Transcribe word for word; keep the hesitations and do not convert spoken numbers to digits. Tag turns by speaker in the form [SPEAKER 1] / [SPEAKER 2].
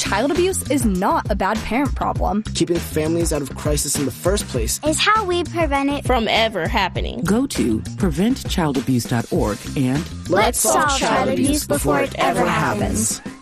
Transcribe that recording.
[SPEAKER 1] child abuse is not a bad parent problem.
[SPEAKER 2] Keeping families out of crisis in the first place
[SPEAKER 3] is how we prevent it
[SPEAKER 4] from ever happening.
[SPEAKER 5] Go to prevent child abuse dot org and
[SPEAKER 3] let's solve child abuse before it ever happens.